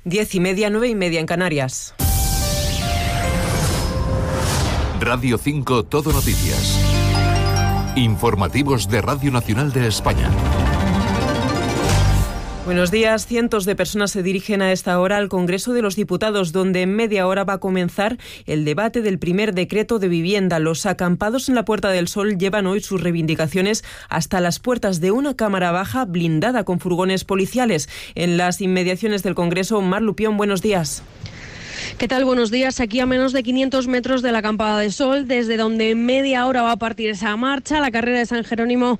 10:30, 9:30 en Canarias. Radio 5 Todo Noticias. Informativos de Radio Nacional de España. Buenos días. Cientos de personas se dirigen a esta hora al Congreso de los Diputados, donde en media hora va a comenzar el debate del primer decreto de vivienda. Los acampados en la Puerta del Sol llevan hoy sus reivindicaciones hasta las puertas de una cámara baja blindada con furgones policiales. En las inmediaciones del Congreso, Mar Lupión, buenos días. ¿Qué tal? Buenos días. Aquí a menos de 500 metros de la Acampada de Sol, desde donde en media hora va a partir esa marcha, la carrera de San Jerónimo,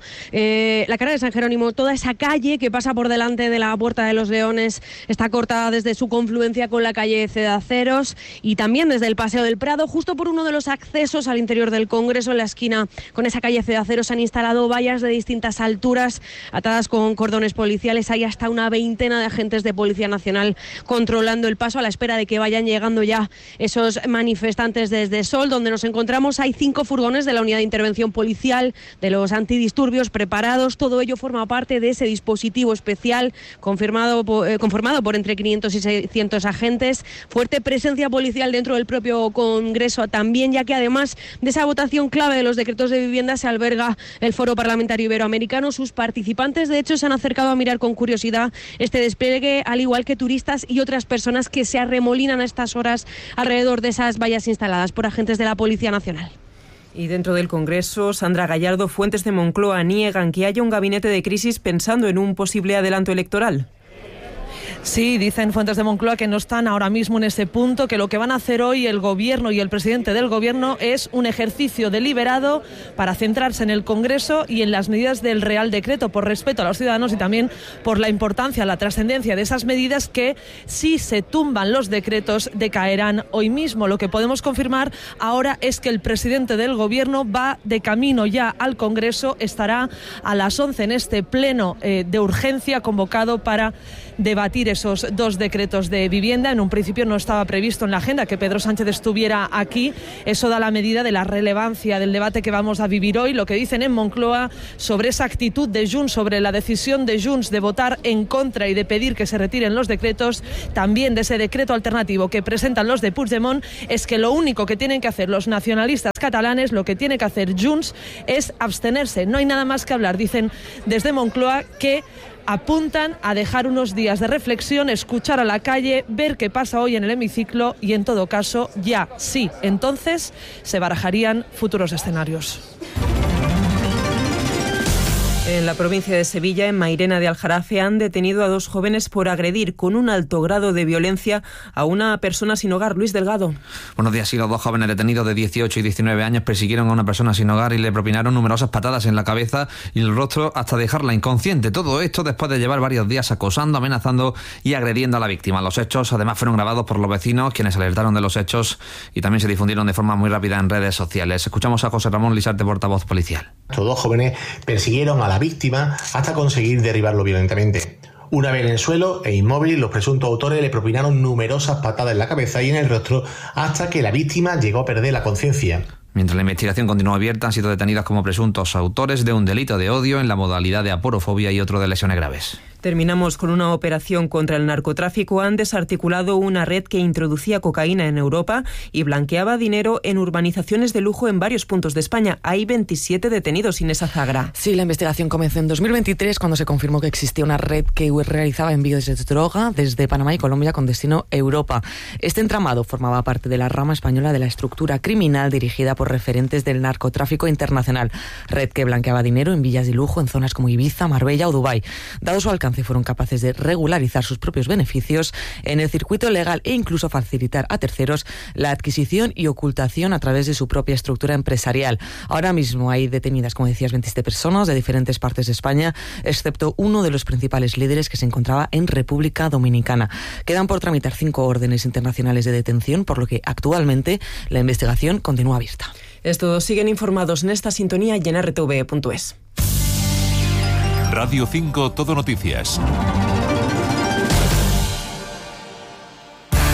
toda esa calle que pasa por delante de la Puerta de los Leones está cortada desde su confluencia con la calle Cedaceros y también desde el Paseo del Prado, justo por uno de los accesos al interior del Congreso, en la esquina con esa calle Cedaceros, se han instalado vallas de distintas alturas atadas con cordones policiales. Hay hasta una veintena de agentes de Policía Nacional controlando el paso a la espera de que vayan llegando ya esos manifestantes desde Sol, donde nos encontramos. Hay 5 furgones de la Unidad de Intervención Policial, de los antidisturbios preparados. Todo ello forma parte de ese dispositivo especial conformado por entre 500 y 600 agentes. Fuerte presencia policial dentro del propio Congreso también, ya que además de esa votación clave de los decretos de vivienda se alberga el Foro Parlamentario Iberoamericano. Sus participantes, de hecho, se han acercado a mirar con curiosidad este despliegue, al igual que turistas y otras personas que se arremolinan a estas horas alrededor de esas vallas instaladas por agentes de la Policía Nacional. Y dentro del Congreso, Sandra Gallardo, fuentes de Moncloa niegan que haya un gabinete de crisis pensando en un posible adelanto electoral. Sí, dicen fuentes de Moncloa que no están ahora mismo en ese punto, que lo que van a hacer hoy el Gobierno y el presidente del Gobierno es un ejercicio deliberado para centrarse en el Congreso y en las medidas del Real Decreto, por respeto a los ciudadanos y también por la importancia, la trascendencia de esas medidas que, si se tumban los decretos, decaerán hoy mismo. Lo que podemos confirmar ahora es que el presidente del Gobierno va de camino ya al Congreso, estará a las 11 en este pleno de urgencia convocado para debatir esos 2 decretos de vivienda. En un principio no estaba previsto en la agenda que Pedro Sánchez estuviera aquí. Eso da la medida de la relevancia del debate que vamos a vivir hoy. Lo que dicen en Moncloa sobre esa actitud de Junts, sobre la decisión de Junts de votar en contra y de pedir que se retiren los decretos, también de ese decreto alternativo que presentan los de Puigdemont, es que lo único que tienen que hacer los nacionalistas catalanes, lo que tiene que hacer Junts, es abstenerse. No hay nada más que hablar. Dicen desde Moncloa que apuntan a dejar unos días de reflexión, escuchar a la calle, ver qué pasa hoy en el hemiciclo y, en todo caso, ya sí, entonces se barajarían futuros escenarios. En la provincia de Sevilla, en Mairena de Aljarafe, han detenido a 2 jóvenes por agredir con un alto grado de violencia a una persona sin hogar. Luis Delgado. Buenos días. Sí, los 2 jóvenes detenidos de 18 y 19 años persiguieron a una persona sin hogar y le propinaron numerosas patadas en la cabeza y el rostro hasta dejarla inconsciente. Todo esto después de llevar varios días acosando, amenazando y agrediendo a la víctima. Los hechos además fueron grabados por los vecinos, quienes alertaron de los hechos y también se difundieron de forma muy rápida en redes sociales. Escuchamos a José Ramón Lisarte, portavoz policial. Estos 2 jóvenes persiguieron a la víctima hasta conseguir derribarlo violentamente. Una vez en el suelo e inmóvil, los presuntos autores le propinaron numerosas patadas en la cabeza y en el rostro hasta que la víctima llegó a perder la conciencia. Mientras la investigación continúa abierta, han sido detenidas como presuntos autores de un delito de odio en la modalidad de aporofobia y otro de lesiones graves. Terminamos con una operación contra el narcotráfico. Han desarticulado una red que introducía cocaína en Europa y blanqueaba dinero en urbanizaciones de lujo en varios puntos de España. Hay 27 detenidos, Inés Azagra. Sí, la investigación comenzó en 2023 cuando se confirmó que existía una red que realizaba envíos de droga desde Panamá y Colombia con destino Europa. Este entramado formaba parte de la rama española de la estructura criminal dirigida por referentes del narcotráfico internacional. Red que blanqueaba dinero en villas de lujo en zonas como Ibiza, Marbella o Dubái. Dado su alcance, fueron capaces de regularizar sus propios beneficios en el circuito legal e incluso facilitar a terceros la adquisición y ocultación a través de su propia estructura empresarial. Ahora mismo hay detenidas, como decías, 27 personas de diferentes partes de España, excepto uno de los principales líderes que se encontraba en República Dominicana. Quedan por tramitar 5 órdenes internacionales de detención, por lo que actualmente la investigación continúa abierta. Estos siguen informados en esta sintonía y en rtv.es. Radio 5 Todo Noticias.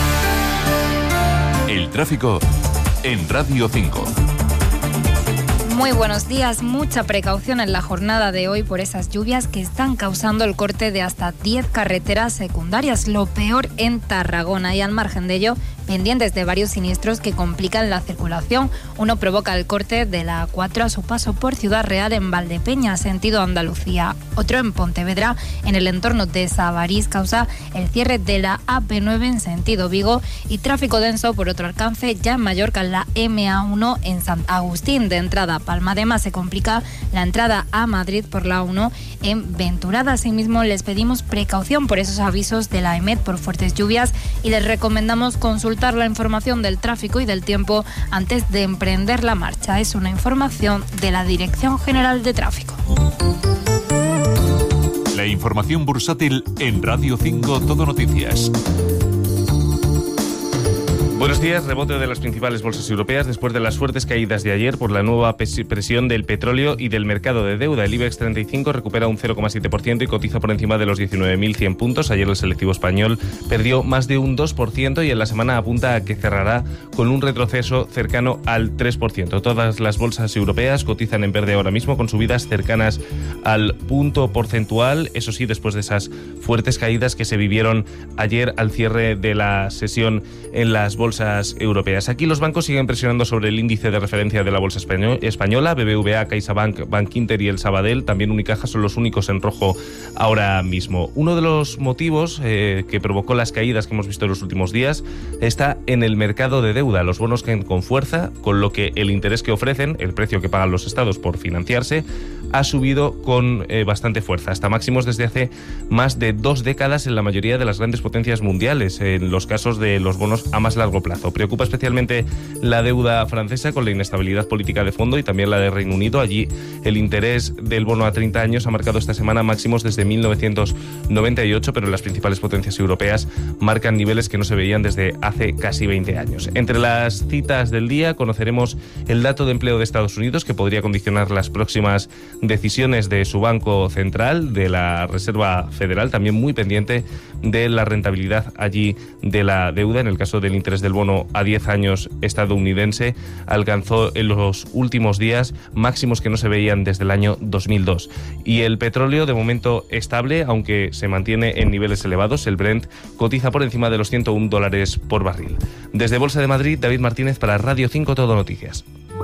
El tráfico en Radio 5. Muy buenos días. Mucha precaución en la jornada de hoy por esas lluvias que están causando el corte de hasta 10 carreteras secundarias. Lo peor en Tarragona, y al margen de ello, pendientes de varios siniestros que complican la circulación. Uno provoca el corte de la A4 a su paso por Ciudad Real en Valdepeña, sentido Andalucía. Otro en Pontevedra, en el entorno de Sabarís, causa el cierre de la AP9 en sentido Vigo, y tráfico denso por otro alcance ya en Mallorca, en la MA1 en Sant Agustín de entrada a Palma de Mar. Se complica la entrada a Madrid por la 1 en Venturada. Asimismo, les pedimos precaución por esos avisos de la EMET por fuertes lluvias y les recomendamos consultar la información del tráfico y del tiempo antes de emprender la marcha. Es una información de la Dirección General de Tráfico. La información bursátil en Radio 5 Todo Noticias. Buenos días. Rebote de las principales bolsas europeas después de las fuertes caídas de ayer por la nueva presión del petróleo y del mercado de deuda. El IBEX 35 recupera un 0,7% y cotiza por encima de los 19.100 puntos. Ayer el selectivo español perdió más de un 2% y en la semana apunta a que cerrará con un retroceso cercano al 3%. Todas las bolsas europeas cotizan en verde ahora mismo, con subidas cercanas al punto porcentual. Eso sí, después de esas fuertes caídas que se vivieron ayer al cierre de la sesión en las bolsas europeas. Aquí los bancos siguen presionando sobre el índice de referencia de la bolsa española. BBVA, CaixaBank, Bankinter y el Sabadell, también Unicaja, son los únicos en rojo ahora mismo. Uno de los motivos que provocó las caídas que hemos visto en los últimos días está en el mercado de deuda. Los bonos caen con fuerza, con lo que el interés que ofrecen, el precio que pagan los estados por financiarse, ha subido con bastante fuerza, hasta máximos desde hace más de 2 décadas en la mayoría de las grandes potencias mundiales, en los casos de los bonos a más largo plazo. Preocupa especialmente la deuda francesa, con la inestabilidad política de fondo, y también la de Reino Unido. Allí el interés del bono a 30 años ha marcado esta semana máximos desde 1998, pero las principales potencias europeas marcan niveles que no se veían desde hace casi 20 años. Entre las citas del día conoceremos el dato de empleo de Estados Unidos, que podría condicionar las próximas decisiones de su Banco Central, de la Reserva Federal, también muy pendiente de la rentabilidad allí de la deuda. En el caso del interés del bono a 10 años estadounidense, alcanzó en los últimos días máximos que no se veían desde el año 2002. Y el petróleo, de momento estable, aunque se mantiene en niveles elevados. El Brent cotiza por encima de los $101 por barril. Desde Bolsa de Madrid, David Martínez para Radio 5 Todo Noticias.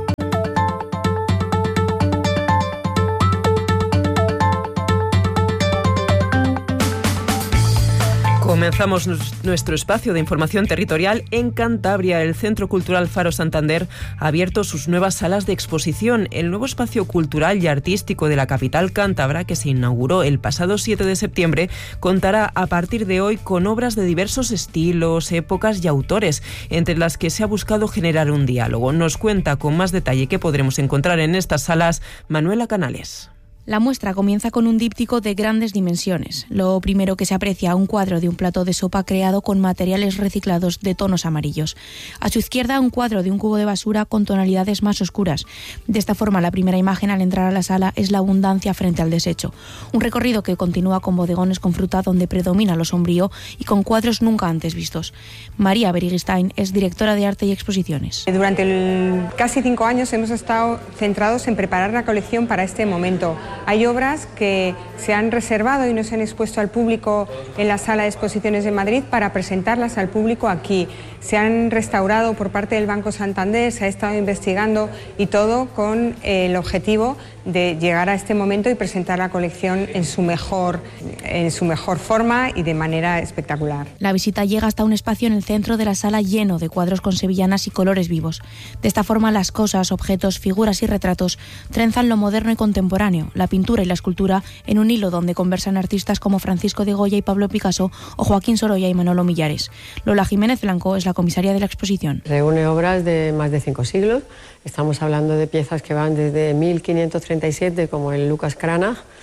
Comenzamos nuestro espacio de información territorial en Cantabria. El Centro Cultural Faro Santander ha abierto sus nuevas salas de exposición. El nuevo espacio cultural y artístico de la capital cántabra, que se inauguró el pasado 7 de septiembre, contará a partir de hoy con obras de diversos estilos, épocas y autores, entre las que se ha buscado generar un diálogo. Nos cuenta con más detalle qué podremos encontrar en estas salas Manuela Canales. La muestra comienza con un díptico de grandes dimensiones. Lo primero que se aprecia, un cuadro de un plato de sopa creado con materiales reciclados de tonos amarillos. A su izquierda, un cuadro de un cubo de basura con tonalidades más oscuras. De esta forma, la primera imagen al entrar a la sala es la abundancia frente al desecho. Un recorrido que continúa con bodegones con fruta donde predomina lo sombrío y con cuadros nunca antes vistos. María Berigistain es directora de Arte y Exposiciones. Durante casi 5 años hemos estado centrados en preparar la colección para este momento. Hay obras que se han reservado y no se han expuesto al público en la sala de exposiciones de Madrid para presentarlas al público aquí. Se han restaurado por parte del Banco Santander, se ha estado investigando, y todo con el objetivo de llegar a este momento y presentar la colección en su mejor forma y de manera espectacular. La visita llega hasta un espacio en el centro de la sala lleno de cuadros con sevillanas y colores vivos. De esta forma, las cosas, objetos, figuras y retratos trenzan lo moderno y contemporáneo, la pintura y la escultura, en un hilo donde conversan artistas como Francisco de Goya y Pablo Picasso, o Joaquín Sorolla y Manolo Millares. Lola Jiménez Blanco es la comisaria de la exposición. Reúne obras de más de 5 siglos. Estamos hablando de piezas que van desde 1537, como el Lucas Cranach,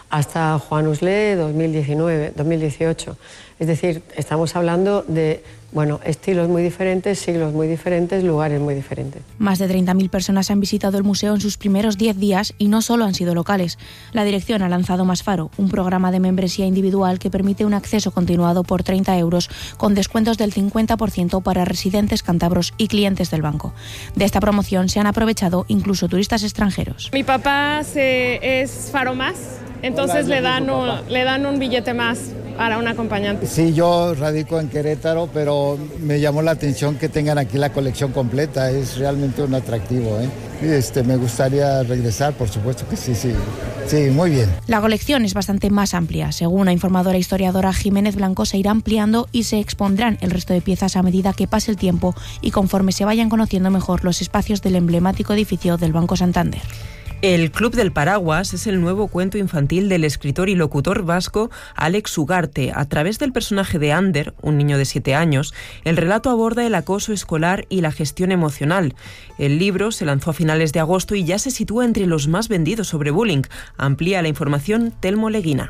hasta Juan Usle 2018. Es decir, estamos hablando de estilos muy diferentes, siglos muy diferentes, lugares muy diferentes. Más de 30.000 personas han visitado el museo en sus primeros 10 días y no solo han sido locales. La dirección ha lanzado Más Faro, un programa de membresía individual que permite un acceso continuado por 30 euros con descuentos del 50% para residentes cántabros y clientes del banco. De esta promoción se han aprovechado incluso turistas extranjeros. Mi papá es Faro Más, entonces le dan un billete más para un acompañante. Sí, yo radico en Querétaro, pero me llamó la atención que tengan aquí la colección completa, es realmente un atractivo, me gustaría regresar, por supuesto que sí, muy bien. La colección es bastante más amplia. Según la informadora historiadora Jiménez Blanco, se irá ampliando y se expondrán el resto de piezas a medida que pase el tiempo y conforme se vayan conociendo mejor los espacios del emblemático edificio del Banco Santander. El Club del Paraguas es el nuevo cuento infantil del escritor y locutor vasco Alex Ugarte. A través del personaje de Ander, un niño de 7 años, el relato aborda el acoso escolar y la gestión emocional. El libro se lanzó a finales de agosto y ya se sitúa entre los más vendidos sobre bullying. Amplía la información Telmo Leguina.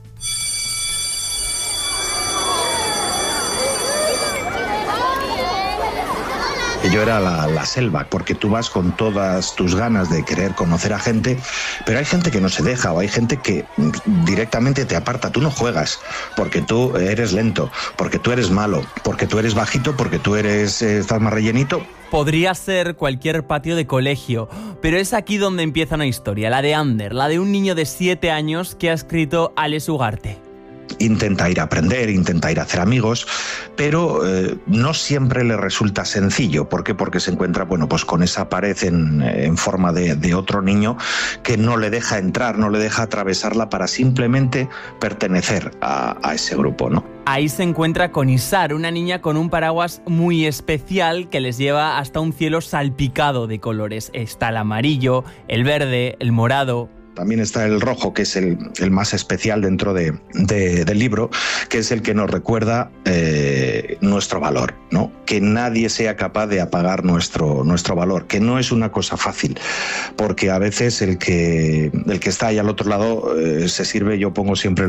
Yo era la selva, porque tú vas con todas tus ganas de querer conocer a gente, pero hay gente que no se deja, o hay gente que directamente te aparta. Tú no juegas, porque tú eres lento, porque tú eres malo, porque tú eres bajito, porque tú estás más rellenito. Podría ser cualquier patio de colegio, pero es aquí donde empieza una historia, la de Ander, la de un niño de 7 años que ha escrito Alex Ugarte. Intenta ir a aprender, intenta ir a hacer amigos, pero no siempre le resulta sencillo. ¿Por qué? Porque se encuentra con esa pared en forma de otro niño que no le deja entrar, no le deja atravesarla para simplemente pertenecer a ese grupo, ¿no? Ahí se encuentra con Isar, una niña con un paraguas muy especial que les lleva hasta un cielo salpicado de colores. Está el amarillo, el verde, el morado. También está el rojo, que es el más especial dentro del libro, que es el que nos recuerda nuestro valor, ¿no? Que nadie sea capaz de apagar nuestro valor, que no es una cosa fácil, porque a veces el que está ahí al otro lado se sirve. Yo pongo siempre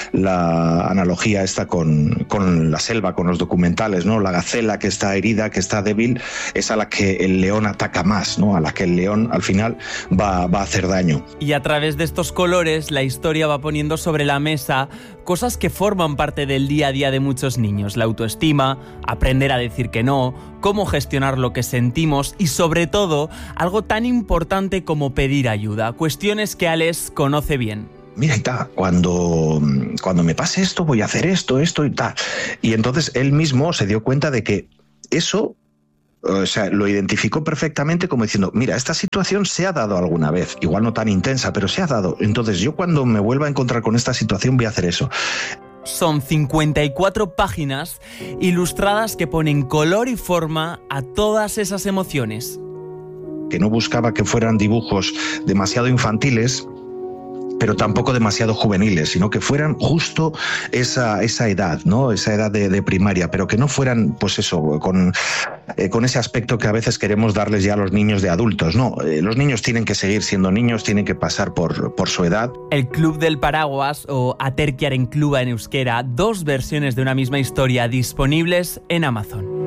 la analogía esta con la selva, con los documentales, ¿no? La gacela que está herida, que está débil, es a la que el león ataca más, ¿no? A la que el león al final va a hacer daño. Y a través de estos colores, la historia va poniendo sobre la mesa cosas que forman parte del día a día de muchos niños. La autoestima, aprender a decir que no, cómo gestionar lo que sentimos y, sobre todo, algo tan importante como pedir ayuda. Cuestiones que Alex conoce bien. Mira, y tal, cuando me pase esto, voy a hacer esto y tal. Y entonces él mismo se dio cuenta de que eso... O sea, lo identificó perfectamente como diciendo, mira, esta situación se ha dado alguna vez, igual no tan intensa, pero se ha dado. Entonces yo cuando me vuelva a encontrar con esta situación voy a hacer eso. Son 54 páginas ilustradas que ponen color y forma a todas esas emociones. Que no buscaba que fueran dibujos demasiado infantiles, pero tampoco demasiado juveniles, sino que fueran justo esa edad, ¿no? Esa edad de primaria, pero que no fueran, pues eso, con ese aspecto que a veces queremos darles ya a los niños de adultos. No, los niños tienen que seguir siendo niños, tienen que pasar por su edad. El Club del Paraguas, o Aterkiaren Kluba en euskera, 2 versiones de una misma historia disponibles en Amazon.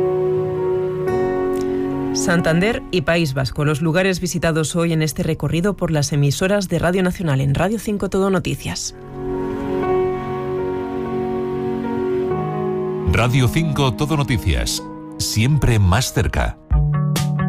Santander y País Vasco, los lugares visitados hoy en este recorrido por las emisoras de Radio Nacional. En Radio 5 Todo Noticias. Radio 5 Todo Noticias, siempre más cerca.